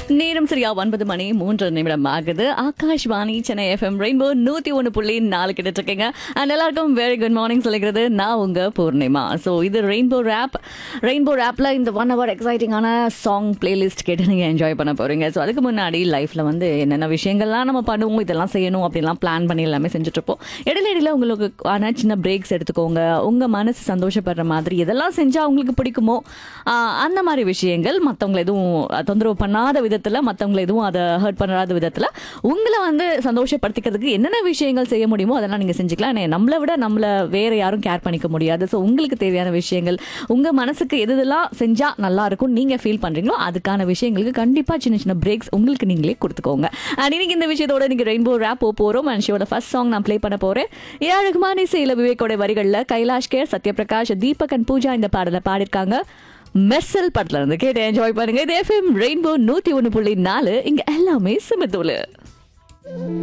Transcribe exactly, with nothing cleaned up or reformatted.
நேரம் சரியா ஒன்பது மணி மூன்று நிமிடம் ஆகுது. ஆகாஷ்வாணி சென்னை எஃப்எம் ரெயின்போ நூத்தி ஒன்று புள்ளி நாலு கிட்ட இருக்கீங்க. அண்ட் எல்லாருக்கும் வெரி குட் மார்னிங் சொல்லிக்கிறது நான் உங்க பூர்ணிமா. ஸோ இது ரெயின்போ ரேப். ரெயின்போ ரேப்ல இந்த ஒன் ஹவர் எக்ஸைட்டிங்கான சாங் பிளேலிஸ்ட் கேட்டு நீங்க என்ஜாய் பண்ண போறீங்க. ஸோ அதுக்கு முன்னாடி லைஃப்ல வந்து என்னென்ன விஷயங்கள்லாம் நம்ம பண்ணுவோம், இதெல்லாம் செய்யணும் அப்படிலாம் பிளான் பண்ணி எல்லாமே செஞ்சுட்டு இருப்போம். இடையில இடையில உங்களுக்கு ஆன சின்ன பிரேக்ஸ் எடுத்துக்கோங்க. உங்க மனசு சந்தோஷப்படுற மாதிரி எதெல்லாம் செஞ்சா உங்களுக்கு பிடிக்குமோ அந்த மாதிரி விஷயங்கள், மற்றவங்களை எதுவும் தொந்தரவு பண்ணாத விதத்தில், மற்றவங்களை எதுவும் அதை ஹர்ட் பண்ணாத விதத்தில் உங்களை வந்து சந்தோஷப்படுத்திக்கிறதுக்கு என்னென்ன விஷயங்கள் செய்ய முடியுமோ அதெல்லாம் நீங்கள் செஞ்சுக்கலாம். நம்மளை விட நம்மளை வேறு யாரும் கேர் பண்ணிக்க முடியாது. ஸோ உங்களுக்கு தேவையான விஷயங்கள், உங்கள் மனசுக்கு எது எதெல்லாம் செஞ்சால் நல்லா இருக்கும் நீங்கள் ஃபீல் பண்ணுறீங்களோ அதுக்கான விஷயங்களுக்கு கண்டிப்பாக சின்ன சின்ன பிரேக்ஸ் உங்களுக்கு நீங்களே கொடுத்துக்கோங்க. அண்ட் இன்னைக்கு இந்த விஷயத்தோட நீங்கள் ரெயின்போ ரேப் போக போகிறோம். அண்ட் ஷோட ஃபர்ஸ்ட் சாங் நான் ப்ளே பண்ண போகிறேன். ஏ அழகுமான இசையில் விவேக்கோட வரிகளில் கைலாஷ் கேர், சத்யபிரகாஷ், தீபக் அண்ட் பூஜா இந்த பாடலை பாடியிருக்காங்க. மெர்சல் படத்துல இருந்து கேட்டு என்ஜாய் பண்ணுங்க. இது எஃப்எம் ரெயின்போ நூத்தி ஒன்று புள்ளி நாலு. இங்க எல்லாமே சுமத்தூளு.